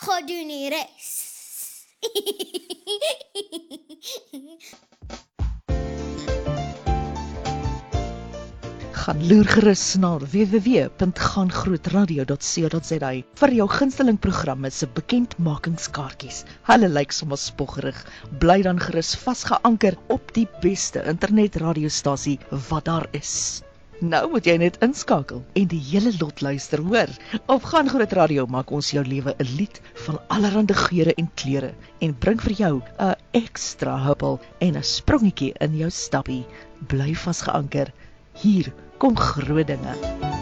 ga doen die res. Gaan loer gerus na www.gaangrootradio.co.za vir jou gunsteling programme se bekendmakingskaartjies. Hulle lyk sommer spoggerig. Bly dan gerus vasgeanker op die beste internetradiostasie wat daar is. Nou moet jy net inskakel en die hele lot luister, hoor. Op Gaan Groot Radio maak ons jou lewe 'n lied van allerhande geure en kleure en bring vir jou 'n ekstra huppel en 'n sprongetjie in jou stappie. Bly vasgeanker. Hier kom groot dinge.